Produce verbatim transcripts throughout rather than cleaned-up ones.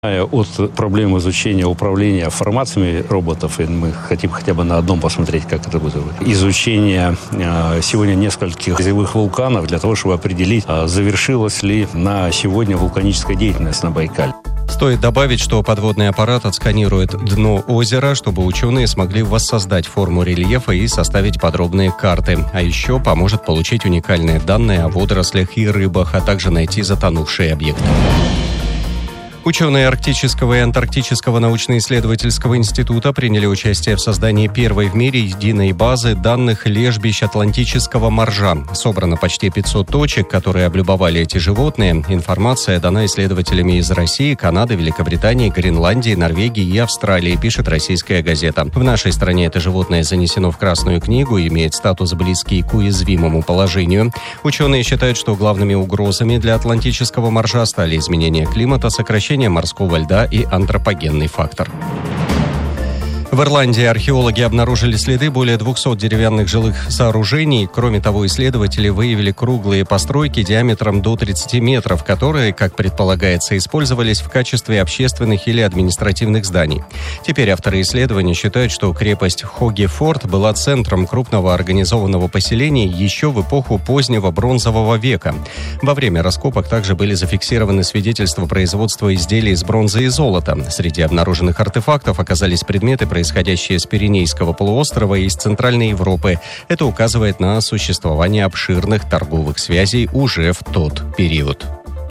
От проблем изучения управления формациями роботов, и мы хотим хотя бы на одном посмотреть, как это будет. Изучение сегодня нескольких грязевых вулканов для того, чтобы определить, завершилась ли на сегодня вулканическая деятельность на Байкале. Стоит добавить, что подводный аппарат отсканирует дно озера, чтобы ученые смогли воссоздать форму рельефа и составить подробные карты. А еще поможет получить уникальные данные о водорослях и рыбах, а также найти затонувшие объекты. Ученые Арктического и Антарктического научно-исследовательского института приняли участие в создании первой в мире единой базы данных лежбищ атлантического моржа. Собрано почти пятьсот точек, которые облюбовали эти животные. Информация дана исследователями из России, Канады, Великобритании, Гренландии, Норвегии и Австралии, пишет «Российская газета». В нашей стране это животное занесено в Красную книгу и имеет статус, близкий к уязвимому положению. Ученые считают, что главными угрозами для атлантического моржа стали изменения климата, сокращение морского льда и антропогенный фактор. В Ирландии археологи обнаружили следы более двухсот деревянных жилых сооружений. Кроме того, исследователи выявили круглые постройки диаметром до тридцати метров, которые, как предполагается, использовались в качестве общественных или административных зданий. Теперь авторы исследования считают, что крепость Хоги-Форт была центром крупного организованного поселения еще в эпоху позднего бронзового века. Во время раскопок также были зафиксированы свидетельства производства изделий из бронзы и золота. Среди обнаруженных артефактов оказались предметы, происходящие с Пиренейского полуострова и из Центральной Европы. Это указывает на существование обширных торговых связей уже в тот период.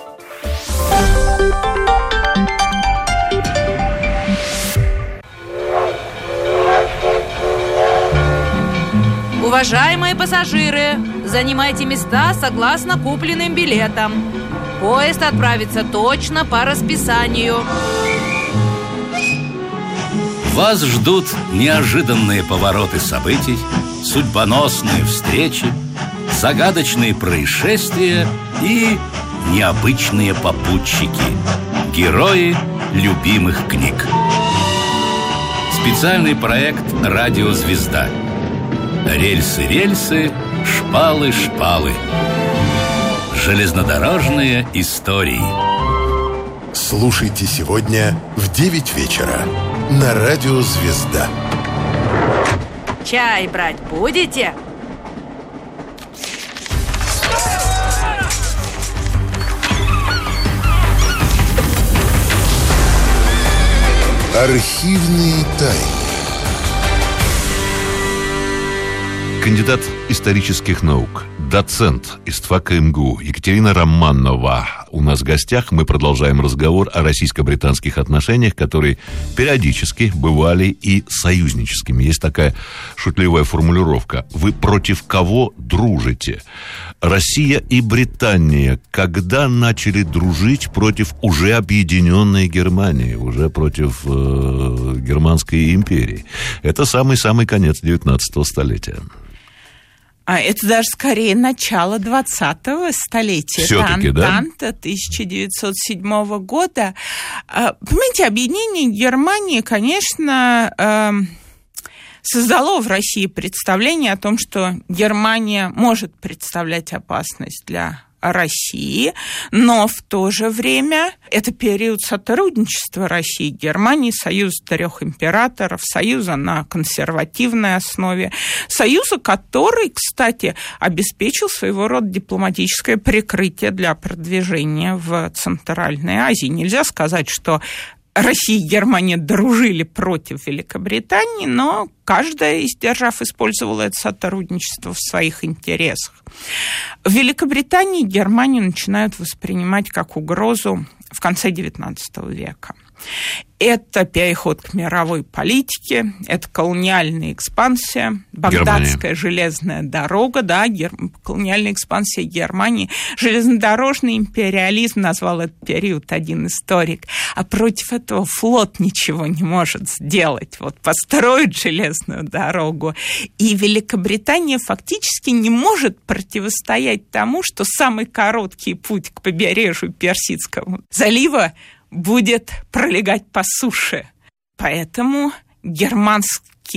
Уважаемые пассажиры, занимайте места согласно купленным билетам. Поезд отправится точно по расписанию. Вас ждут неожиданные повороты событий, судьбоносные встречи, загадочные происшествия и необычные попутчики. Герои любимых книг. Специальный проект «Радиозвезда». Рельсы-рельсы, шпалы-шпалы. Железнодорожные истории. Слушайте сегодня в девять вечера на радио «Звезда». Чай брать будете? Архивные тайны. Кандидат исторических наук, доцент ИСТФАКа МГУ Екатерина Романова у нас в гостях. Мы продолжаем разговор о российско-британских отношениях, которые периодически бывали и союзническими. Есть такая шутливая формулировка: вы против кого дружите? Россия и Британия когда начали дружить против уже объединенной Германии, уже против э, Германской империи? Это самый-самый конец девятнадцатого столетия. А это даже скорее начало двадцатого столетия. Все-таки, да? Антанта тысяча девятьсот седьмого года. Понимаете, объединение Германии, конечно, создало в России представление о том, что Германия может представлять опасность для России, но в то же время это период сотрудничества России и Германии, союз трех императоров, союза на консервативной основе, союза, который, кстати, обеспечил своего рода дипломатическое прикрытие для продвижения в Центральной Азии. Нельзя сказать, что Россия и Германия дружили против Великобритании, но каждая из держав использовала это сотрудничество в своих интересах. В Великобритании Германию начинают воспринимать как угрозу в конце девятнадцатого века. Это переход к мировой политике, это колониальная экспансия, Багдадская железная дорога, да, гер... колониальная экспансия Германии. Железнодорожный империализм назвал этот период один историк. А против этого флот ничего не может сделать. Вот построить железную дорогу. И Великобритания фактически не может противостоять тому, что самый короткий путь к побережью Персидского залива будет пролегать по суше. Поэтому германский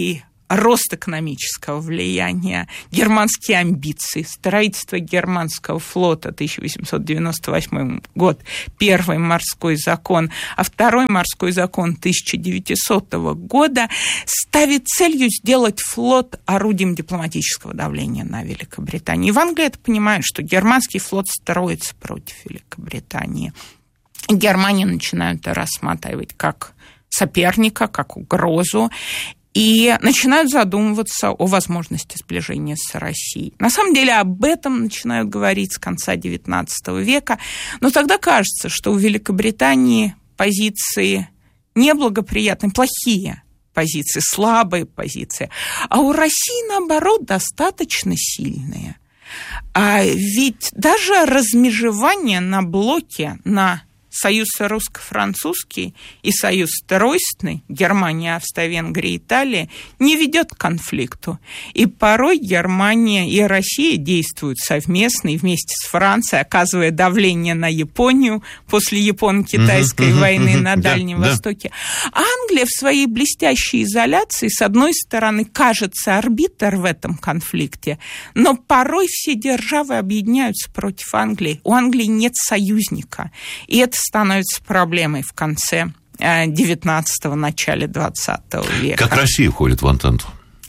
рост экономического влияния, германские амбиции, строительство германского флота, тысяча восемьсот девяносто восьмой год, первый морской закон, а второй морской закон тысяча девятисотого года ставит целью сделать флот орудием дипломатического давления на Великобританию. И в Англии это понимают, что германский флот строится против Великобритании. Германию начинают рассматривать как соперника, как угрозу, и начинают задумываться о возможности сближения с Россией. На самом деле об этом начинают говорить с конца девятнадцатого века, но тогда кажется, что у Великобритании позиции неблагоприятные, плохие позиции, слабые позиции, а у России, наоборот, достаточно сильные. А ведь даже размежевание на блоке, на союз русско-французский и союз тройственный, Германия, Австрия, Венгрия, Италия, не ведет к конфликту. И порой Германия и Россия действуют совместно и вместе с Францией, оказывая давление на Японию после Японо-Китайской войны на Дальнем Востоке. Англия в своей блестящей изоляции, с одной стороны, кажется арбитр в этом конфликте, но порой все державы объединяются против Англии. У Англии нет союзника. И это становится проблемой в конце девятнадцатого, начале двадцатого века. Как Россия входит в Антанту?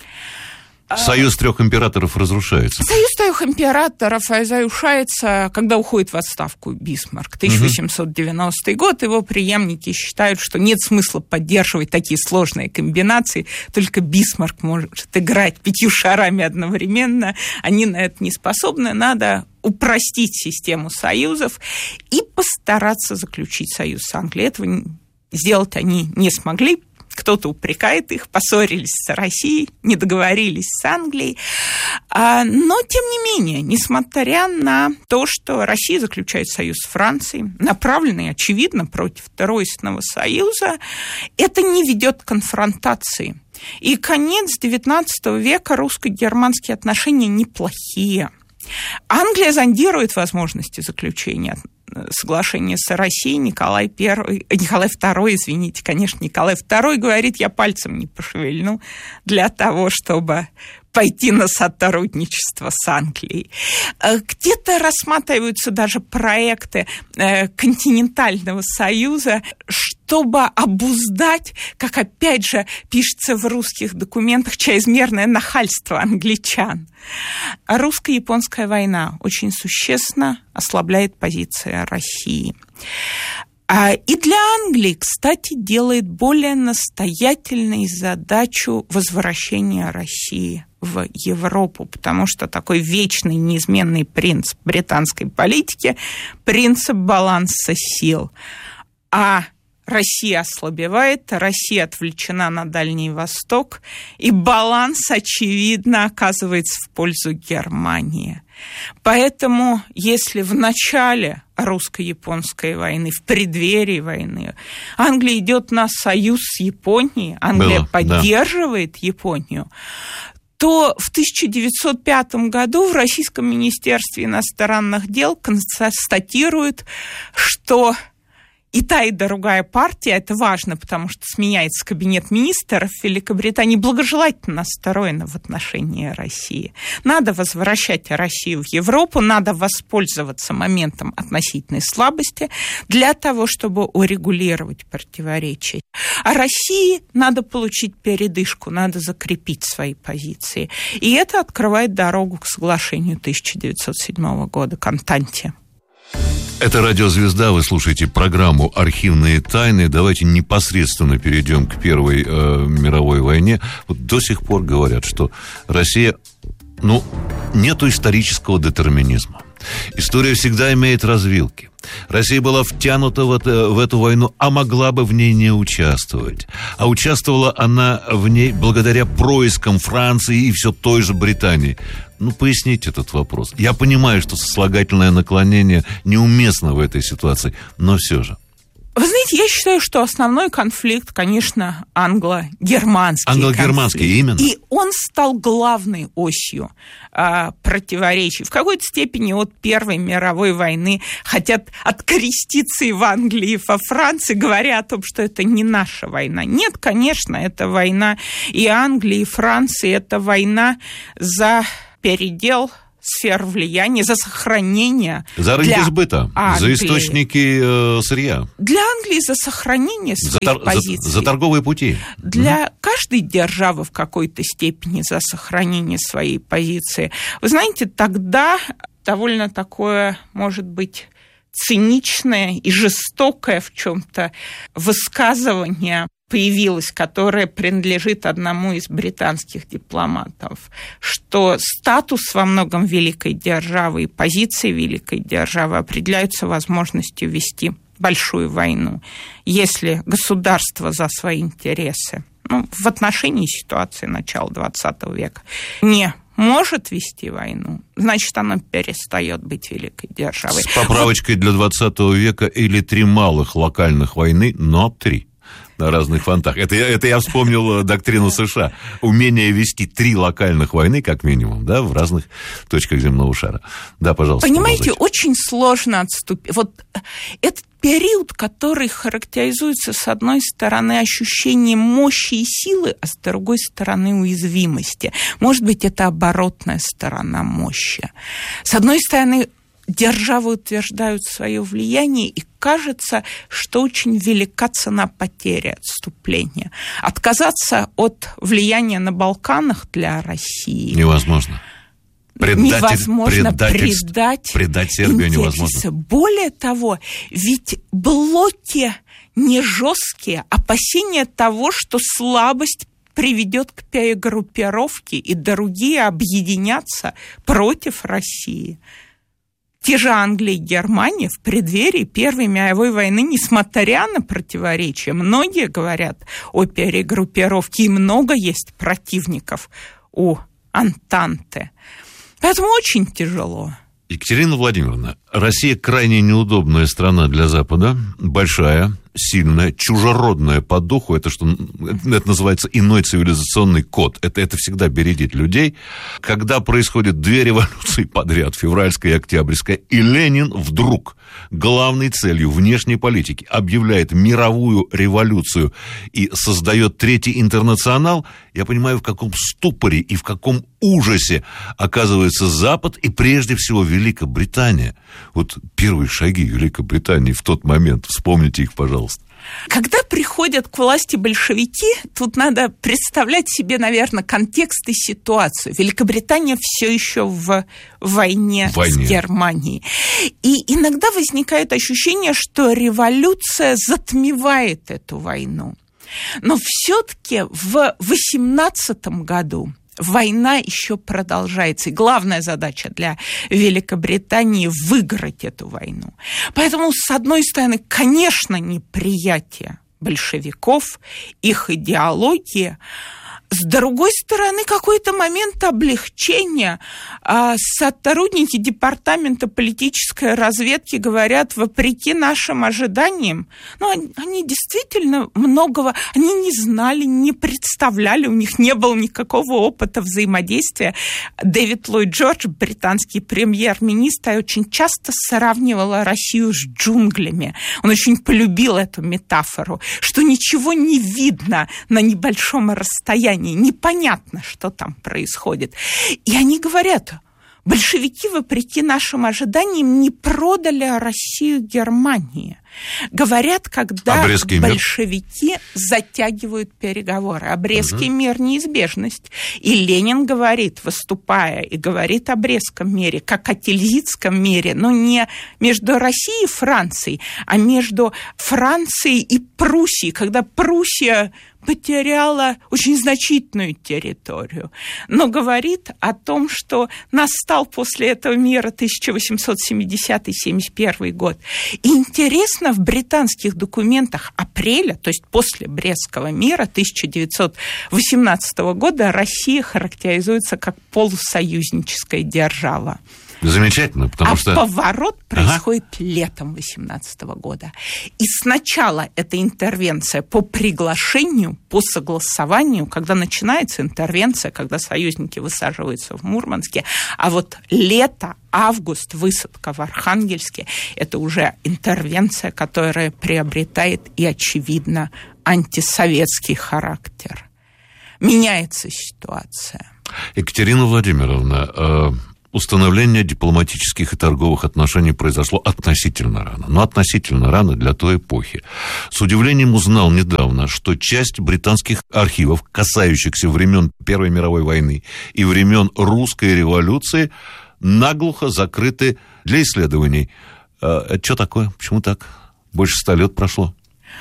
Союз трех императоров разрушается. Союз трех императоров разрушается, когда уходит в отставку Бисмарк. тысяча восемьсот девяностый год. Его преемники считают, что нет смысла поддерживать такие сложные комбинации. Только Бисмарк может играть пятью шарами одновременно. Они на это не способны. Надо упростить систему союзов и постараться заключить союз с Англией. Этого сделать они не смогли. Кто-то упрекает их, поссорились с Россией, не договорились с Англией. Но, тем не менее, несмотря на то, что Россия заключает союз с Францией, направленный, очевидно, против Тройственного союза, это не ведет к конфронтации. И конец девятнадцатого века, русско-германские отношения неплохие. Англия зондирует возможности заключения соглашения с Россией. Николай Первый, Николай Второй, извините, конечно, Николай Второй говорит, я пальцем не пошевельну для того, чтобы пойти на сотрудничество с Англией. Где-то рассматриваются даже проекты континентального союза, чтобы обуздать, как опять же пишется в русских документах, чрезмерное нахальство англичан. Русско-японская война очень существенно ослабляет позиции России. И для Англии, кстати, делает более настоятельной задачу возвращения России в Европу, потому что такой вечный, неизменный принцип британской политики – принцип баланса сил. А Россия ослабевает, Россия отвлечена на Дальний Восток, и баланс, очевидно, оказывается в пользу Германии. Поэтому, если в начале русско-японской войны, в преддверии войны, Англия идет на союз с Японией, Англия Было, поддерживает да. Японию, то в тысяча девятьсот пятом году в Российском министерстве иностранных дел констатируют, что и та, и другая партия, это важно, потому что сменяется кабинет министров Великобритании, благожелательно настроена в отношении России. Надо возвращать Россию в Европу, надо воспользоваться моментом относительной слабости для того, чтобы урегулировать противоречия. А России надо получить передышку, надо закрепить свои позиции. И это открывает дорогу к соглашению тысяча девятьсот седьмого года, к Антанте. Это «Радио Звезда», вы слушаете программу «Архивные тайны». Давайте непосредственно перейдем к Первой э, мировой войне. Вот до сих пор говорят, что Россия, ну, нету исторического детерминизма. История всегда имеет развилки. Россия была втянута в, это, в эту войну, а могла бы в ней не участвовать. А участвовала она в ней благодаря проискам Франции и все той же Британии. Ну, поясните этот вопрос. Я понимаю, что сослагательное наклонение неуместно в этой ситуации, но все же. Вы знаете, я считаю, что основной конфликт, конечно, англо-германский. Англо-германский, конфликт. именно. И он стал главной осью а, противоречий. В какой-то степени от Первой мировой войны хотят откреститься и в Англии, и во Франции, говоря о том, что это не наша война. Нет, конечно, это война и Англии, и Франции. Это война за передел сфер влияния, за сохранение... За рынки сбыта, за источники э, сырья. Для Англии за сохранение своих за, позиций. За, за торговые пути. Для mm-hmm. каждой державы в какой-то степени за сохранение своей позиции. Вы знаете, тогда довольно такое, может быть, циничное и жестокое в чем-то высказывание появилась, которая принадлежит одному из британских дипломатов, что статус во многом великой державы и позиции великой державы определяются возможностью вести большую войну, если государство за свои интересы, ну, в отношении ситуации начала двадцатого века, не может вести войну, значит, оно перестает быть великой державой. С поправочкой для двадцатого века или три малых локальных войны, но три. На разных фронтах. Это, это я вспомнил доктрину США. Умение вести три локальных войны, как минимум, да, в разных точках земного шара. Да, пожалуйста. Понимаете, очень сложно отступить. Вот этот период, который характеризуется, с одной стороны, ощущением мощи и силы, а с другой стороны, уязвимости. Может быть, это оборотная сторона мощи. С одной стороны, державы утверждают свое влияние, и кажется, что очень велика цена потери отступления. Отказаться от влияния на Балканах для России невозможно. Предатель, невозможно предать, предать Сербию интересы. Невозможно. Более того, ведь блоки не жесткие, опасения того, что слабость приведет к перегруппировке, и другие объединятся против России. Те же Англия и Германия в преддверии Первой мировой войны, несмотря на противоречия, многие говорят о перегруппировке, и много есть противников у Антанты. Поэтому очень тяжело. Екатерина Владимировна, Россия крайне неудобная страна для Запада, большая, сильная, чужеродная по духу. Это что, это называется иной цивилизационный код. Это, это всегда бередит людей. Когда происходят две революции подряд, февральская и октябрьская, и Ленин вдруг главной целью внешней политики объявляет мировую революцию и создает Третий интернационал, я понимаю, в каком ступоре и в каком ужасе оказывается Запад и прежде всего Великобритания. Вот первые шаги Великобритании в тот момент, вспомните их, пожалуйста. Когда приходят к власти большевики, тут надо представлять себе, наверное, контекст и ситуацию. Великобритания все еще в войне, в войне с Германией. И иногда возникает ощущение, что революция затмевает эту войну. Но все-таки в восемнадцатом году война еще продолжается. И главная задача для Великобритании – выиграть эту войну. Поэтому, с одной стороны, конечно, неприятие большевиков, их идеологии. С другой стороны, какой-то момент облегчения. Сотрудники департамента политической разведки говорят, вопреки нашим ожиданиям, ну, они, они действительно многого, они не знали, не представляли, у них не было никакого опыта взаимодействия. Дэвид Ллойд Джордж, британский премьер-министр, очень часто сравнивал Россию с джунглями. Он очень полюбил эту метафору, что ничего не видно на небольшом расстоянии. Непонятно, что там происходит. И они говорят, большевики, вопреки нашим ожиданиям, не продали Россию Германии. Говорят, когда Брестский большевики мир затягивают переговоры. А Брестский угу. мир – неизбежность. И Ленин говорит, выступая, и говорит о Брестском мире, как о Тильзитском мире, но не между Россией и Францией, а между Францией и Пруссией, когда Пруссия потеряла очень значительную территорию, но говорит о том, что настал после этого мира тысяча восемьсот семидесятый — семьдесят первый год. И интересно, в британских документах апреля, то есть после Брестского мира тысяча девятьсот восемнадцатого года, Россия характеризуется как полусоюзническая держава. Замечательно, потому а что... А поворот происходит ага. летом восемнадцатого года. И сначала это интервенция по приглашению, по согласованию, когда начинается интервенция, когда союзники высаживаются в Мурманске, а вот лето, август, высадка в Архангельске, это уже интервенция, которая приобретает и, очевидно, антисоветский характер. Меняется ситуация. Екатерина Владимировна, э, установление дипломатических и торговых отношений произошло относительно рано. Но относительно рано для той эпохи. С удивлением узнал недавно, что часть британских архивов, касающихся времен Первой мировой войны и времен Русской революции, наглухо закрыты для исследований. Э, это что такое? Почему так? Больше ста лет прошло.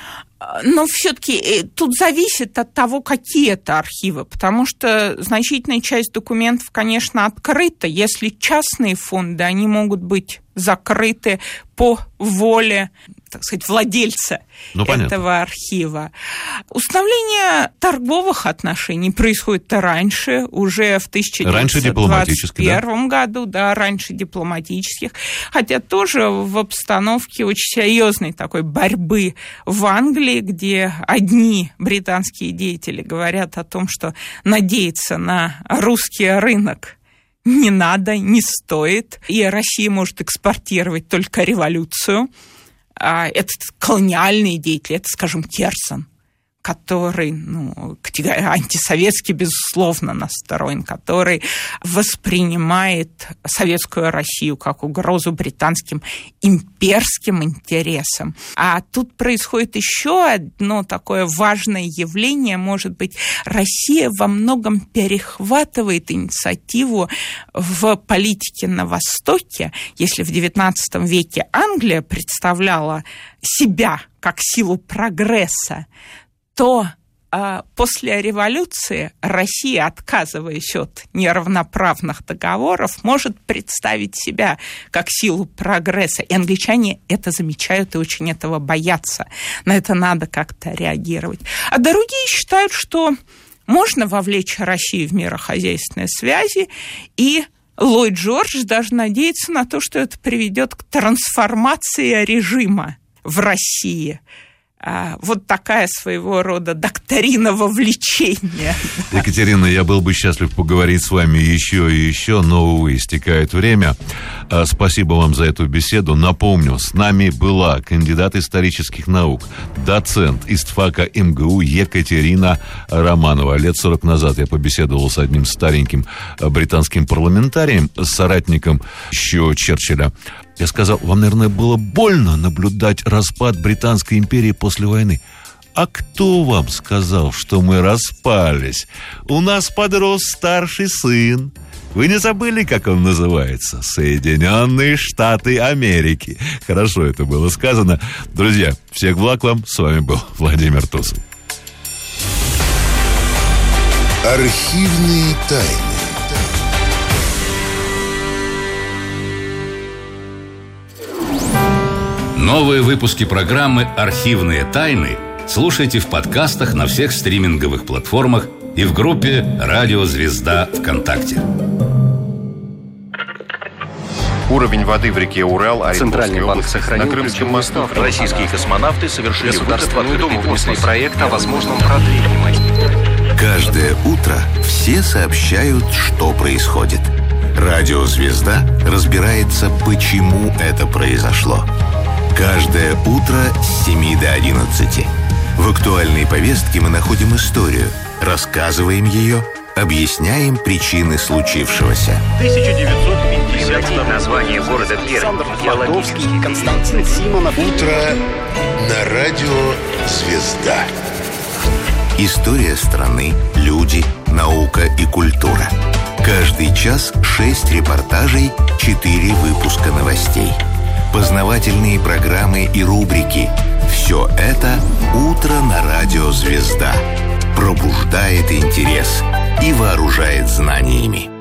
Но все-таки тут зависит от того, какие это архивы, потому что значительная часть документов, конечно, открыта. Если частные фонды, они могут быть закрыты по воле, так сказать, владельца ну, этого архива. Установление торговых отношений происходит происходит раньше, уже в тысяча девятьсот двадцать первом да? году, да, раньше дипломатических, хотя тоже в обстановке очень серьезной такой борьбы в Англии, где одни британские деятели говорят о том, что надеяться на русский рынок не надо, не стоит, и Россия может экспортировать только революцию. Это колониальные деятели, это, скажем, Керсон, который, ну, антисоветски, безусловно, настроен, который воспринимает советскую Россию как угрозу британским имперским интересам. А тут происходит еще одно такое важное явление, может быть, Россия во многом перехватывает инициативу в политике на Востоке. Если в девятнадцатом веке Англия представляла себя как силу прогресса, то а, после революции Россия, отказываясь от неравноправных договоров, может представить себя как силу прогресса. И англичане это замечают и очень этого боятся. На это надо как-то реагировать. А другие считают, что можно вовлечь Россию в мирохозяйственные связи, и Ллойд Джордж даже надеется на то, что это приведет к трансформации режима в России. Вот такая своего рода доктрина вовлечения. Екатерина, я был бы счастлив поговорить с вами еще и еще, но, увы, истекает время. Спасибо вам за эту беседу. Напомню, с нами была кандидат исторических наук, доцент ИСТФАКа МГУ Екатерина Романова. Лет сорок назад я побеседовал с одним стареньким британским парламентарием, соратником еще Черчилля. Я сказал, вам, наверное, было больно наблюдать распад Британской империи после войны. А кто вам сказал, что мы распались? У нас подрос старший сын. Вы не забыли, как он называется? Соединенные Штаты Америки. Хорошо это было сказано. Друзья, всех благ вам. С вами был Владимир Тусов. Архивные тайны. Новые выпуски программы «Архивные тайны» слушайте в подкастах на всех стриминговых платформах и в группе «Радио Звезда» ВКонтакте. Уровень воды в реке Урал, Центральный банк сохранил на Крымском мосту. Российские космонавты совершили Государственную Думу внесли проект о возможном продлении. Каждое утро все сообщают, что происходит. Радио «Звезда» разбирается, почему это произошло. Каждое утро с семи до одиннадцати. В актуальной повестке мы находим историю, рассказываем ее, объясняем причины случившегося. тысяча девятьсот пятьдесят второй название города Пермь. Геологический. Константин Симонов. Утро на радио «Звезда». История страны, люди, наука и культура. Каждый час шесть репортажей, четыре выпуска новостей. Познавательные программы и рубрики. Все это «Утро на радио «Звезда». Пробуждает интерес и вооружает знаниями.